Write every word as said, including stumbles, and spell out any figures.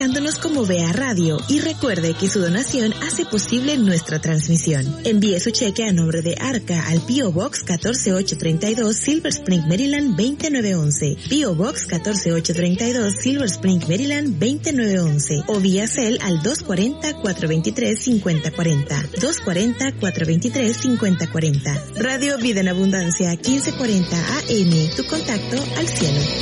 Dándonos como Vea Radio y recuerde que su donación hace posible nuestra transmisión. Envíe su cheque a nombre de Arca al P O Box catorce mil ochocientos treinta y dos Silver Spring, Maryland veinte mil novecientos once. P O Box catorce mil ochocientos treinta y dos Silver Spring, Maryland veinte mil novecientos once. O vía Cel al dos cuatro cero, cuatro dos tres, cinco cero cuatro cero. dos cuatro cero, cuatro dos tres, cinco cero cuatro cero. Radio Vida en Abundancia quince cuarenta A M. Tu contacto al cielo.